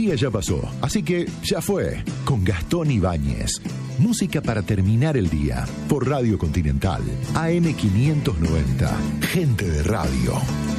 día ya pasó, así que ya fue, con Gastón Ibáñez. Música para terminar el día, por Radio Continental, AM 590. Gente de radio.